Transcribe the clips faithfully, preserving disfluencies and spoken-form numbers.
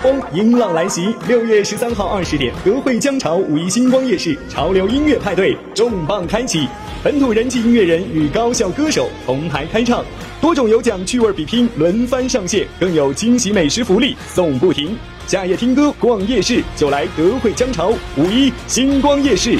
风，迎浪来袭。六月十三号二十点，德惠江潮五一星光夜市潮流音乐派对重磅开启，本土人气音乐人与高校歌手同台开唱，多种有奖趣味比拼轮番上线，更有惊喜美食福利送不停。夏夜听歌逛夜市，就来德惠江潮五一星光夜市。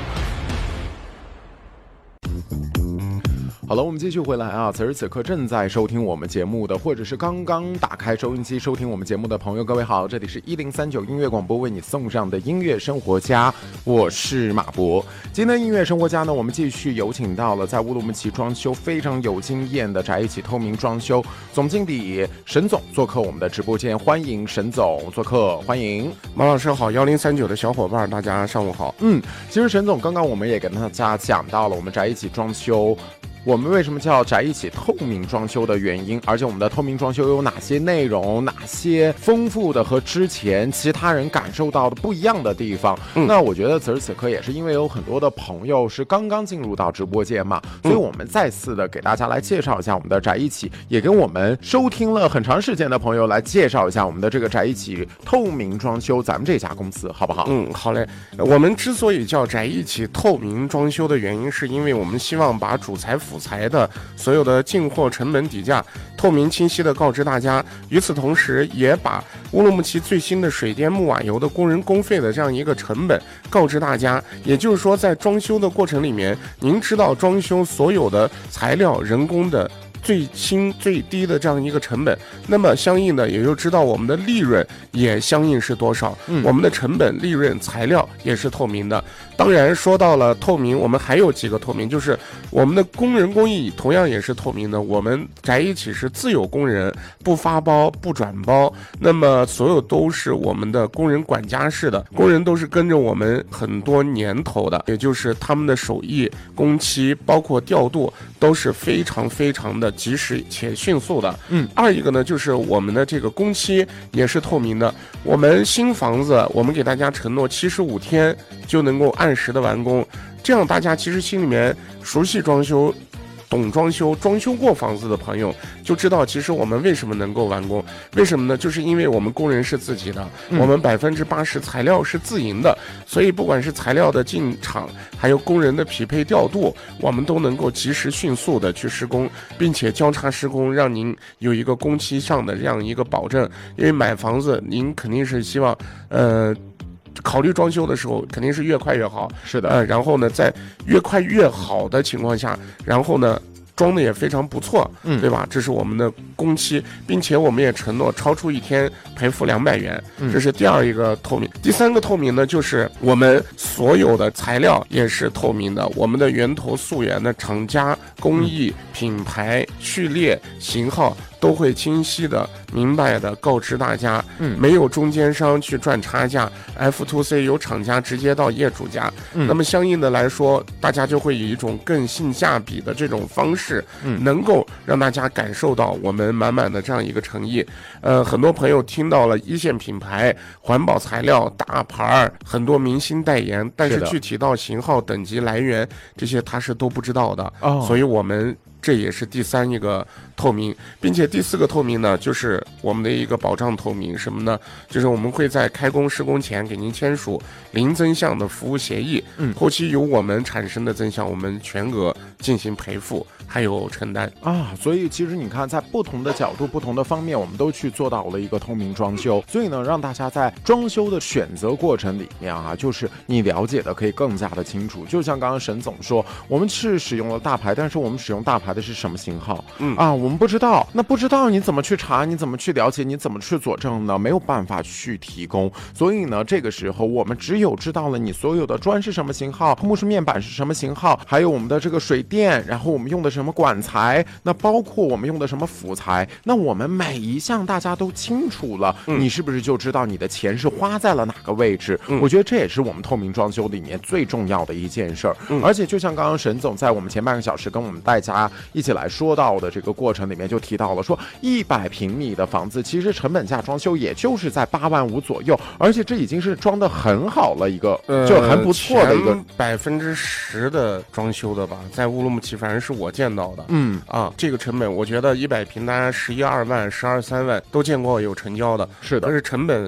好了，我们继续回来啊！此时此刻正在收听我们节目的，或者是刚刚打开收音机收听我们节目的朋友，各位好，这里是一零三九音乐广播为你送上的音乐生活家，我是马博。今天音乐生活家呢，我们继续有请到了在乌鲁木齐装修非常有经验的宅一起透明装修总经理沈总做客我们的直播间，欢迎沈总做客，欢迎马老师好，一零三九的小伙伴大家上午好。 嗯，其实沈总刚刚我们也跟大家讲到了我们宅一起装修。我们为什么叫宅一起透明装修的原因，而且我们的透明装修有哪些内容，哪些丰富的和之前其他人感受到的不一样的地方、嗯、那我觉得此时此刻也是因为有很多的朋友是刚刚进入到直播间嘛，所以我们再次的给大家来介绍一下我们的宅一起，也跟我们收听了很长时间的朋友来介绍一下我们的这个宅一起透明装修咱们这家公司好不好？ 嗯，好嘞。我们之所以叫宅一起透明装修的原因，是因为我们希望把主材辅材的所有的进货成本底价透明清晰的告知大家，与此同时也把乌鲁木齐最新的水电木瓦油的工人工费的这样一个成本告知大家。也就是说，在装修的过程里面，您知道装修所有的材料人工的最轻最低的这样一个成本，那么相应的也就知道我们的利润也相应是多少、嗯、我们的成本利润材料也是透明的。当然说到了透明，我们还有几个透明，就是我们的工人工艺同样也是透明的。我们宅一起是自有工人，不发包不转包，那么所有都是我们的工人管家式的，工人都是跟着我们很多年头的，也就是他们的手艺工期包括调度都是非常非常的及时且迅速的。嗯，二一个呢，就是我们的这个工期也是透明的。我们新房子，我们给大家承诺七十五天就能够按时的完工，这样大家其实心里面熟悉装修、懂装修、装修过房子的朋友就知道，其实我们为什么能够完工。为什么呢？就是因为我们工人是自己的，嗯、我们百分之八十材料是自营的，所以不管是材料的进场，还有工人的匹配调度，我们都能够及时迅速的去施工，并且交叉施工，让您有一个工期上的这样一个保证。因为买房子，您肯定是希望，呃。考虑装修的时候肯定是越快越好， 是的， 呃，然后呢，在越快越好的情况下，然后呢，装的也非常不错，嗯，对吧？这是我们的工期，并且我们也承诺超出一天赔付两百元，这是第二一个透明。第三个透明呢，就是我们所有的材料也是透明的，我们的源头溯源的厂家、工艺、品牌、序列、型号都会清晰的、明白的告知大家，嗯，没有中间商去赚差价 ，F to C 由厂家直接到业主家，嗯，那么相应的来说，大家就会以一种更性价比的这种方式，嗯，能够让大家感受到我们满满的这样一个诚意。呃，很多朋友听到了一线品牌、环保材料、大牌、很多明星代言，但是具体到型号、等级、来源这些他是都不知道的，哦，所以我们。这也是第三一个透明，并且第四个透明呢，就是我们的一个保障透明，什么呢？就是我们会在开工施工前给您签署零增项的服务协议，嗯，后期由我们产生的增项，我们全额进行赔付，还有承担啊。所以其实你看，在不同的角度、不同的方面，我们都去做到了一个透明装修，所以呢，让大家在装修的选择过程里面啊，就是你了解的可以更加的清楚。就像刚刚沈总说，我们是使用了大牌，但是我们使用大牌的是什么型号？嗯啊，我们不知道，那不知道你怎么去查？你怎么去了解？你怎么去佐证呢？没有办法去提供。所以呢，这个时候我们只有知道了你所有的砖是什么型号，木式面板是什么型号，还有我们的这个水电，然后我们用的什么管材，那包括我们用的什么辅材，那我们每一项大家都清楚了，嗯、你是不是就知道你的钱是花在了哪个位置？嗯、我觉得这也是我们透明装修里面最重要的一件事儿。嗯、而且就像刚刚沈总在我们前半个小时跟我们大家一起来说到的这个过程里面就提到了说，一百平米的房子其实成本价装修也就是在八万五左右，而且这已经是装的很好了一个，呃、就很不错的一个百分之十的装修的吧，在乌鲁木齐反正是我见到的。嗯啊，这个成本我觉得一百平大家十一二万、十二三万都见过有成交的， 是的， 但是成本